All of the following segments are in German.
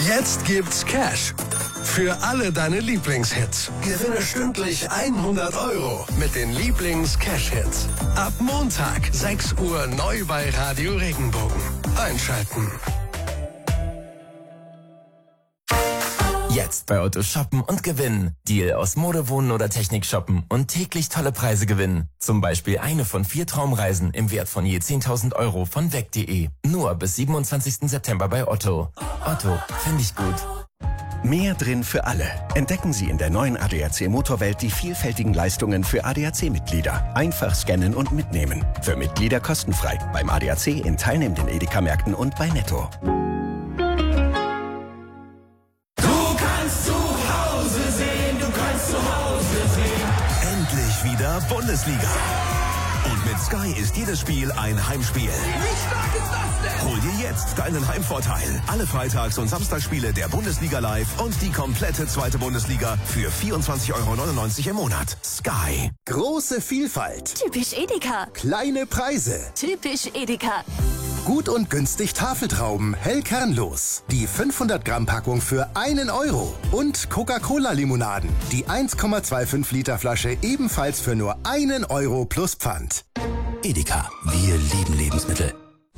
Jetzt gibt's Cash für alle deine Lieblingshits. Gewinne stündlich 100 € mit den Lieblings-Cash-Hits. Ab Montag, 6 Uhr, neu bei Radio Regenbogen. Einschalten. Jetzt bei Otto shoppen und gewinnen. Deal aus Mode, Wohnen oder Technik shoppen und täglich tolle Preise gewinnen. Zum Beispiel eine von 4 Traumreisen im Wert von je 10.000 € von weg.de. Nur bis 27. September bei Otto. Otto, finde ich gut. Mehr drin für alle. Entdecken Sie in der neuen ADAC Motorwelt die vielfältigen Leistungen für ADAC-Mitglieder. Einfach scannen und mitnehmen. Für Mitglieder kostenfrei. Beim ADAC in teilnehmenden Edeka-Märkten und bei Netto. Endlich wieder Bundesliga. Und mit Sky ist jedes Spiel ein Heimspiel. Wie stark ist das denn? Hol dir jetzt deinen Heimvorteil. Alle Freitags- und Samstagsspiele der Bundesliga live und die komplette zweite Bundesliga für 24,99 € im Monat. Sky. Große Vielfalt. Typisch Edeka. Kleine Preise. Typisch Edeka. Gut und günstig Tafeltrauben, hell kernlos. Die 500 Gramm Packung für 1 €. Und Coca-Cola-Limonaden. Die 1,25 Liter Flasche ebenfalls für nur 1 € plus Pfand. Edeka. Wir lieben Lebensmittel.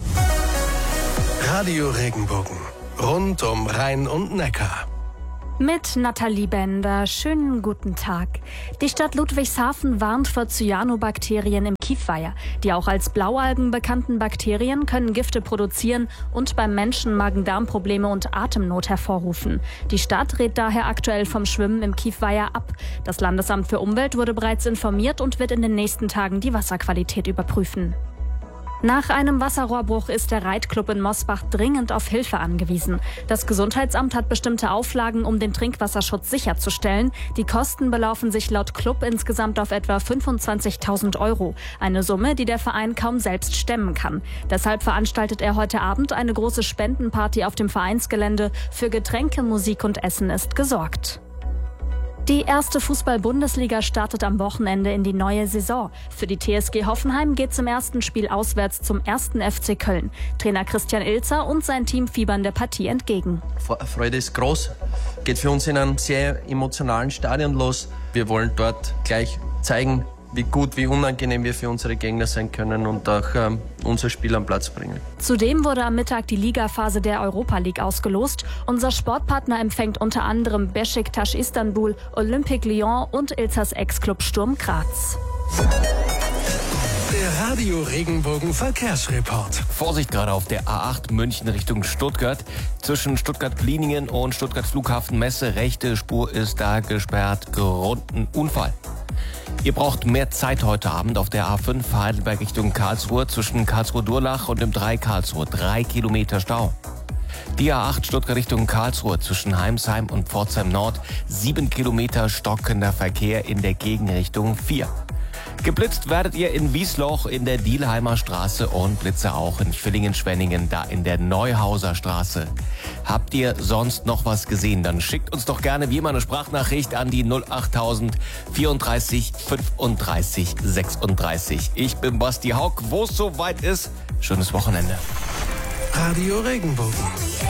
Radio Regenbogen. Rund um Rhein und Neckar. Mit Nathalie Bender. Schönen guten Tag. Die Stadt Ludwigshafen warnt vor Cyanobakterien im Kiefweiher. Die auch als Blaualgen bekannten Bakterien können Gifte produzieren und beim Menschen Magen-Darm-Probleme und Atemnot hervorrufen. Die Stadt rät daher aktuell vom Schwimmen im Kiefweiher ab. Das Landesamt für Umwelt wurde bereits informiert und wird in den nächsten Tagen die Wasserqualität überprüfen. Nach einem Wasserrohrbruch ist der Reitclub in Mosbach dringend auf Hilfe angewiesen. Das Gesundheitsamt hat bestimmte Auflagen, um den Trinkwasserschutz sicherzustellen. Die Kosten belaufen sich laut Club insgesamt auf etwa 25.000 €. Eine Summe, die der Verein kaum selbst stemmen kann. Deshalb veranstaltet er heute Abend eine große Spendenparty auf dem Vereinsgelände. Für Getränke, Musik und Essen ist gesorgt. Die erste Fußball-Bundesliga startet am Wochenende in die neue Saison. Für die TSG Hoffenheim geht es im ersten Spiel auswärts zum 1. FC Köln. Trainer Christian Ilzer und sein Team fiebern der Partie entgegen. Freude ist groß, geht für uns in einem sehr emotionalen Stadion los. Wir wollen dort gleich zeigen, wie gut, wie unangenehm wir für unsere Gegner sein können und auch unser Spiel am Platz bringen. Zudem wurde am Mittag die Ligaphase der Europa League ausgelost. Unser Sportpartner empfängt unter anderem Beşiktaş Istanbul, Olympique Lyon und Ilzers Ex-Club Sturm Graz. Der Radio Regenbogen Verkehrsreport. Vorsicht gerade auf der A8 München Richtung Stuttgart. Zwischen Stuttgart-Gliningen und Stuttgart-Flughafen-Messe. Rechte Spur ist da gesperrt. Grund ein Unfall. Ihr braucht mehr Zeit heute Abend auf der A5 Heidelberg Richtung Karlsruhe zwischen Karlsruhe-Durlach und dem 3 Karlsruhe. 3 Kilometer Stau. Die A8 Stuttgart Richtung Karlsruhe zwischen Heimsheim und Pforzheim Nord. 7 Kilometer stockender Verkehr in der Gegenrichtung 4. Geblitzt werdet ihr in Wiesloch in der Dielheimer Straße und Blitze auch in Villingen-Schwenningen, da in der Neuhauser Straße. Habt ihr sonst noch was gesehen? Dann schickt uns doch gerne wie immer eine Sprachnachricht an die 08000 34 35 36. Ich bin Basti Haug. Wo es soweit ist, schönes Wochenende. Radio Regenbogen.